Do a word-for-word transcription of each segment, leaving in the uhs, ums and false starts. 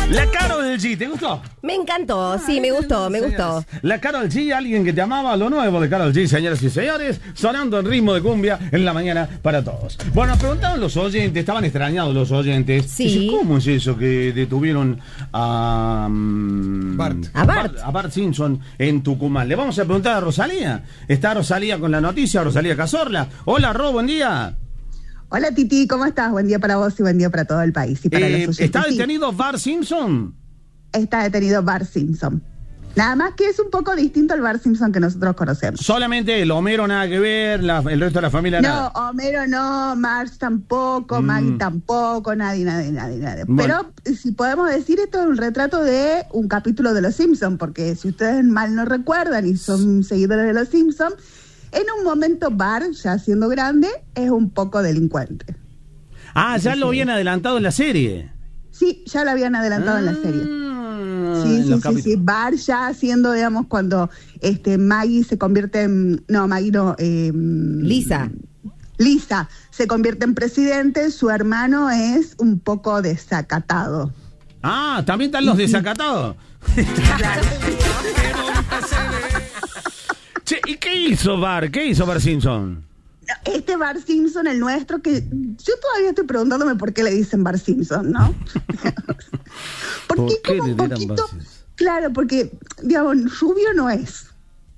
La Karol G, ¿te gustó? Me encantó, sí, me gustó, me gustó. La Karol G, alguien que te amaba, lo nuevo de Karol G, señoras y señores, sonando en ritmo de cumbia en la mañana para todos. Bueno, nos preguntaban los oyentes, estaban extrañados los oyentes. Sí. Dice, ¿cómo es eso que detuvieron a, um, Bart. A Bart. a Bart Simpson en Tucumán? Le vamos a preguntar a Rosalía. Está Rosalía con la noticia, Rosalía Cazorla. Hola, Ro, buen día. Hola Titi, ¿cómo estás? Buen día para vos y buen día para todo el país y para Eh, los oyentes. ¿Está Sí, detenido Bart Simpson? está detenido Bart Simpson. Nada más que es un poco distinto al Bart Simpson que nosotros conocemos. Solamente el Homero nada que ver, la- el resto de la familia nada. No, Homero no, Marge tampoco, Mm. Maggie tampoco, nadie, nadie, nadie, nadie. Bueno. Pero si podemos decir, esto es un retrato de un capítulo de Los Simpsons, porque si ustedes mal no recuerdan y son seguidores de Los Simpsons, en un momento Bart, ya siendo grande, es un poco delincuente. Ah, ya lo habían adelantado en la serie. Sí, ya lo habían adelantado en la serie. Ah, Sí, en sí, los sí, capítulos. sí, Bart ya haciendo, digamos, cuando este Maggie se convierte en... No, Maggie no. Eh, Lisa. Lisa se convierte en presidente, su hermano es un poco desacatado. Ah, también están los desacatados. Che, ¿y qué hizo Bart? ¿Qué hizo Bart Simpson? Este Bart Simpson, el nuestro, que yo todavía estoy preguntándome por qué le dicen Bart Simpson, ¿no? ¿Por Porque qué como le un dirán poquito... Bart Simpson? Claro, porque, digamos, rubio no es.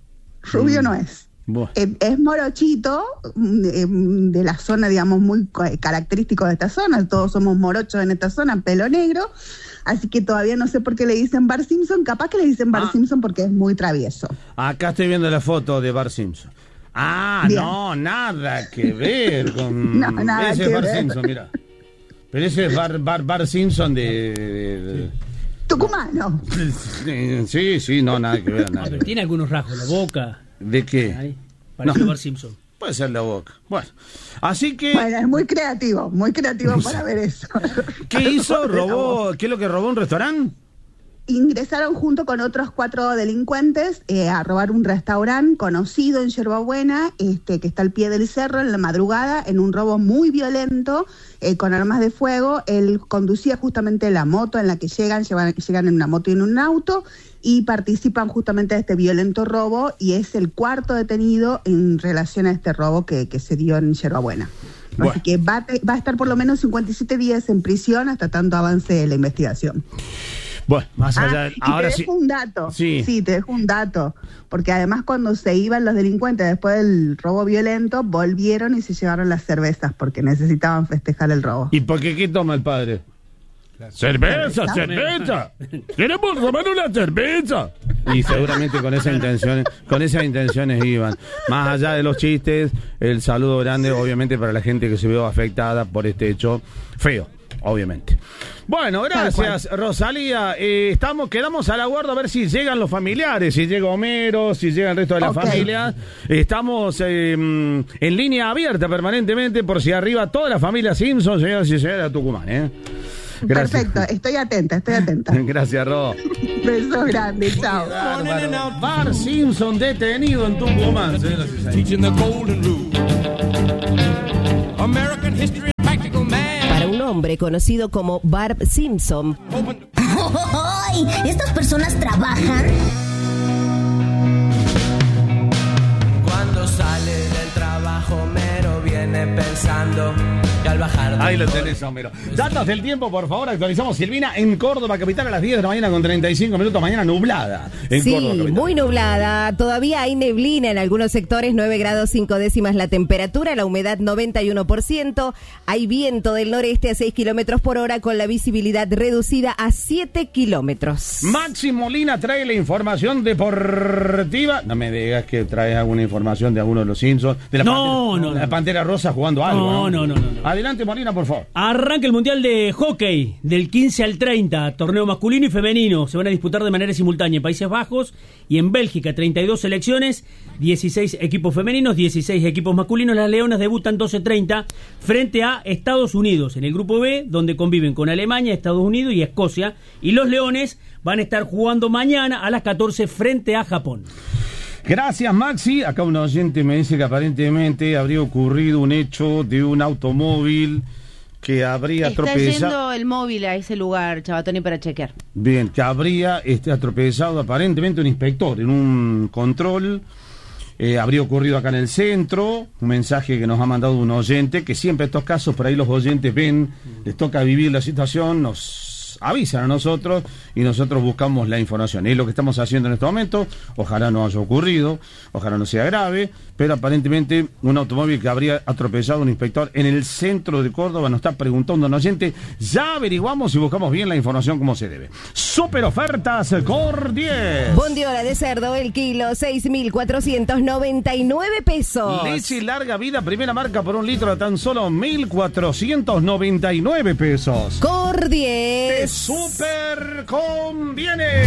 Rubio Mm. no es. Buah. Eh, es morochito, mm, eh, de la zona, digamos, muy ca- característico de esta zona. Todos somos morochos en esta zona, pelo negro. Así que todavía no sé por qué le dicen Bart Simpson. Capaz que le dicen Bart Ah. Simpson porque es muy travieso. Acá estoy viendo la foto de Bart Simpson. Ah, Bien. no, nada que ver con... No, nada ese que es Bart ver. Simpson, mira. Pero ese es Bart, Bart, Bart Simpson de... de- de- Tucumano. de- Sí, sí, no, nada que ver, Ah, nada que pero ver. tiene algunos rasgos, la boca. ¿De qué? Ahí, parece No. Bart Simpson. Puede ser la boca. Bueno, así que... Bueno, es muy creativo, muy creativo para ver eso. ¿Qué hizo? ¿Robó? ¿Qué es lo que robó? ¿Un restaurante? Ingresaron junto con otros cuatro delincuentes eh, a robar un restaurante conocido en Yerbabuena, este, que está al pie del cerro en la madrugada, en un robo muy violento, eh, con armas de fuego. Él conducía justamente la moto en la que llegan, llevan- llegan en una moto y en un auto, y participan justamente de este violento robo, y es el cuarto detenido en relación a este robo que, que se dio en Yerbabuena. Bueno. Así que va a, te- va a estar por lo menos cincuenta y siete días en prisión hasta tanto avance la investigación. Bueno, más allá Ah, de... y Ahora te sí... dejo un dato. Sí. Sí, te dejo un dato. Porque además cuando se iban los delincuentes después del robo violento, volvieron y se llevaron las cervezas porque necesitaban festejar el robo. ¿Y por qué qué toma el padre? ¡Cerveza, cerveza! ¡Queremos tomar una cerveza! Y seguramente con esas intenciones, con esas intenciones iban. Más allá de los chistes, el saludo grande, obviamente, para la gente que se vio afectada por este hecho feo, obviamente. Bueno, gracias, Rosalía. Eh, estamos, quedamos a la guarda a ver si llegan los familiares, si llega Homero, si llega el resto de la Ok. familia. Estamos eh, en línea abierta permanentemente por si arriba toda la familia Simpson, señoras y señores de Tucumán, ¿eh? Gracias. Perfecto, estoy atenta, estoy atenta. Gracias, Ro. Besos grandes, chao. Bart Simpson detenido en Tucumán, señoras y señores. Teaching the golden rule. American history, practical man. Para un hombre conocido como Bart Simpson, ¡Ay! ¿Estas personas trabajan? Cuando sale del trabajo, Homero viene pensando que al bajar del Ahí lo coche- tenés, Homero. Datos del tiempo, por favor, actualizamos. Silvina, en Córdoba, capital, a las diez de la mañana con treinta y cinco minutos. Mañana nublada. En sí, Córdoba, capital. muy nublada. Todavía hay neblina en algunos sectores, nueve grados cinco décimas la temperatura, la humedad noventa y uno por ciento. Hay viento del noreste a seis kilómetros por hora con la visibilidad reducida a siete kilómetros. Maxi Molina trae la información deportiva. No me digas que traes alguna información de alguno de los Simpsons. De la No, Pantera, no, la no. Pantera Rosa jugando algo. No, no, no, no, no. Adelante, Molina, por favor. Arranca el Mundial de Hockey del quince al treinta, torneo masculino y femenino. Se van a disputar de manera simultánea en Países Bajos y en Bélgica. treinta y dos selecciones, dieciséis equipos femeninos, dieciséis equipos masculinos. Las Leonas debutan doce treinta frente a Estados Unidos en el grupo B, donde conviven con Alemania, Estados Unidos y Escocia. Y los Leones van a estar jugando mañana a las catorce frente a Japón. Gracias, Maxi. Acá un oyente me dice que aparentemente habría ocurrido un hecho de un automóvil que habría Está atropellado. yendo el móvil a ese lugar, Chabatoni, para chequear. Bien, que habría este, atropellado aparentemente un inspector en un control. Eh, habría ocurrido acá en el centro, un mensaje que nos ha mandado un oyente, que siempre estos casos, por ahí los oyentes ven, les toca vivir la situación, nos avisan a nosotros y nosotros buscamos la información. Es lo que estamos haciendo en este momento, ojalá no haya ocurrido, ojalá no sea grave, pero aparentemente un automóvil que habría atropellado a un inspector en el centro de Córdoba nos está preguntando un oyente, ya averiguamos y buscamos bien la información como se debe. Super ofertas Cor diez. Bondiola de cerdo, el kilo, seis mil cuatrocientos noventa y nueve pesos. Leche larga vida, primera marca por un litro a tan solo mil cuatrocientos noventa y nueve pesos. Cor diez. ¡Te super conviene!